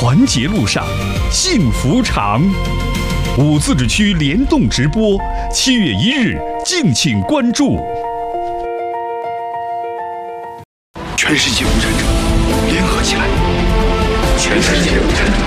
团结路上，幸福长。5自治区联动直播，7月1日，敬请关注。 全世界无产者，联合起来！全世界无产者。